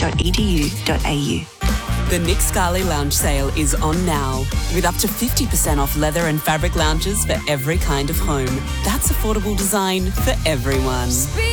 The Nick Scali Lounge sale is on now, with up to 50% off leather and fabric lounges for every kind of home. That's affordable design for everyone.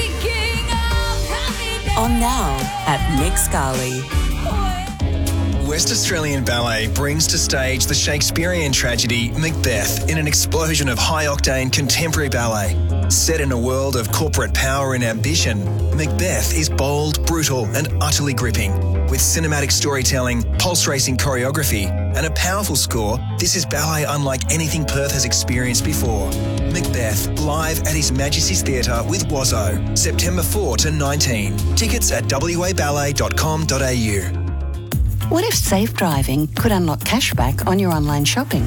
On now at Nick Scali. West Australian Ballet brings to stage the Shakespearean tragedy Macbeth in an explosion of high-octane contemporary ballet. Set in a world of corporate power and ambition, Macbeth is bold, brutal and utterly gripping. With cinematic storytelling, pulse-racing choreography and a powerful score, this is ballet unlike anything Perth has experienced before. Macbeth, live at His Majesty's Theatre with Wazzo, September 4 to 19. Tickets at waballet.com.au. What if safe driving could unlock cashback on your online shopping?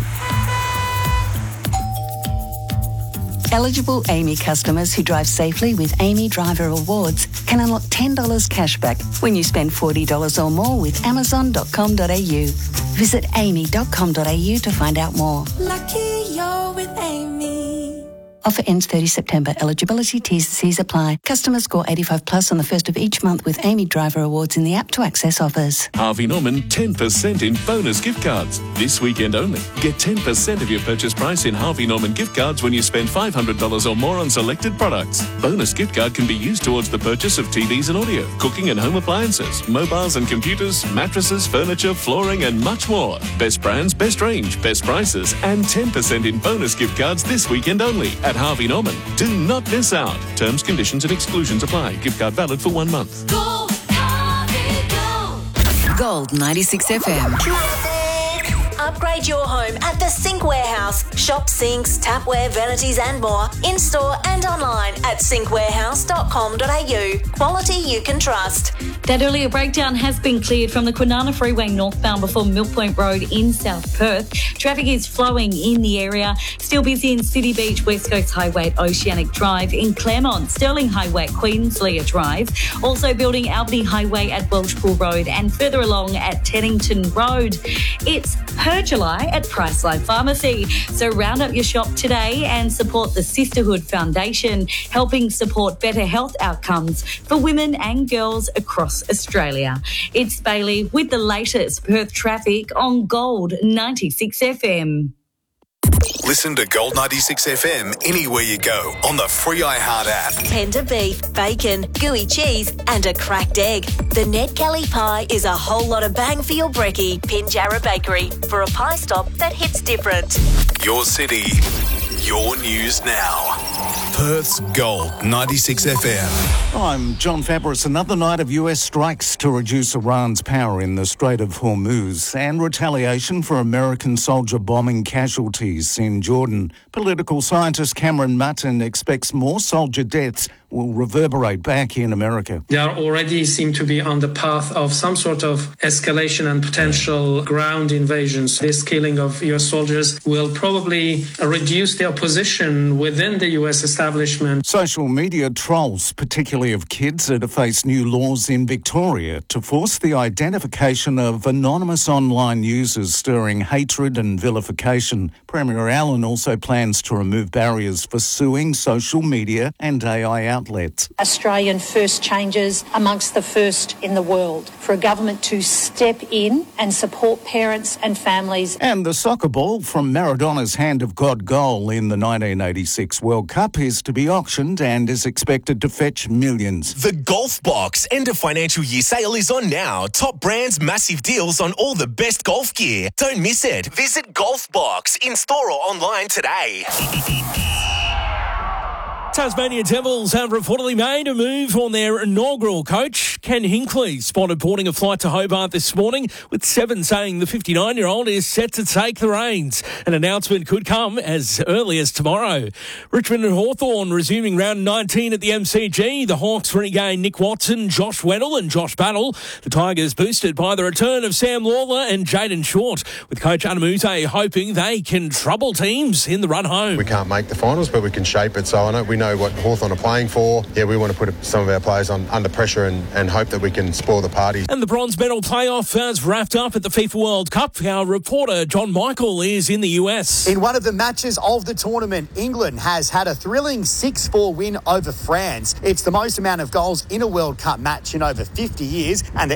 Eligible AAMI customers who drive safely with AAMI Driver Rewards can unlock $10 cashback when you spend $40 or more with Amazon.com.au. Visit aami.com.au to find out more. Lucky you're with AAMI. Offer ends 30 September. Eligibility, T's and C's apply. Customers score 85 plus on the first of each month with AAMI Driver Awards in the app to access offers. Harvey Norman 10% in bonus gift cards. This weekend only. Get 10% of your purchase price in Harvey Norman gift cards when you spend $500 or more on selected products. Bonus gift card can be used towards the purchase of TVs and audio, cooking and home appliances, mobiles and computers, mattresses, furniture, flooring and much more. Best brands, best range, best prices and 10% in bonus gift cards this weekend only at Harvey Norman. Do not miss out. Terms, conditions and exclusions apply. Gift card valid for 1 month. Go, Harvey, go. Gold 96 FM. Upgrade your home at the Sink Warehouse. Shop sinks, tapware, vanities and more in-store and online at sinkwarehouse.com.au. Quality you can trust. That earlier breakdown has been cleared from the Kwinana Freeway northbound before Mill Point Road in South Perth. Traffic is flowing in the area. Still busy in City Beach, West Coast Highway at Oceanic Drive. In Claremont, Stirling Highway at Queenslear Drive. Also building Albany Highway at Welshpool Road and further along at Teddington Road. It's her July at Priceline Pharmacy. So round up your shop today and support the Sisterhood Foundation, helping support better health outcomes for women and girls across Australia. It's Bailey with the latest Perth traffic on Gold 96 FM. Listen to Gold 96 FM anywhere you go on the free iHeart app. Tender beef, bacon, gooey cheese and a cracked egg. The Ned Kelly pie is a whole lot of bang for your brekkie. Pinjarra Bakery for a pie stop that hits different. Your city, your news now. Perth's Gold 96 FM. I'm John Fabris. Another night of US strikes to reduce Iran's power in the Strait of Hormuz and retaliation for American soldier bombing casualties in Jordan. Political scientist Cameron Mutton expects more soldier deaths will reverberate back in America. They are already seem to be on the path of some sort of escalation and potential ground invasions. This killing of US soldiers will probably reduce the opposition within the US establishment. Social media trolls, particularly of kids, are to face new laws in Victoria to force the identification of anonymous online users stirring hatred and vilification. Premier Allen also plans to remove barriers for suing social media and AI outlets. Australian first changes amongst the first in the world for a government to step in and support parents and families. And the soccer ball from Maradona's Hand of God goal in the 1986 World Cup is to be auctioned and is expected to fetch millions. The Golf Box end of financial year sale is on now. Top brands, massive deals on all the best golf gear. Don't miss it. Visit Golf Box in store or online today. Tasmania Devils have reportedly made a move on their inaugural coach. Ken Hinkley spotted boarding a flight to Hobart this morning, with Seven saying the 59-year-old is set to take the reins. An announcement could come as early as tomorrow. Richmond and Hawthorn resuming round 19 at the MCG. The Hawks regain Nick Watson, Josh Weddle and Josh Battle. The Tigers boosted by the return of Sam Lawler and Jaden Short, with coach Anamute hoping they can trouble teams in the run home. We can't make the finals, but we can shape it. So we know what Hawthorn are playing for. Yeah, we want to put some of our players under pressure and hope that we can spoil the party. And the bronze medal playoff has wrapped up at the FIFA World Cup. Our reporter John Michael is in the US. In one of the matches of the tournament, England has had a thrilling 6-4 win over France. It's the most amount of goals in a World Cup match in over 50 years, and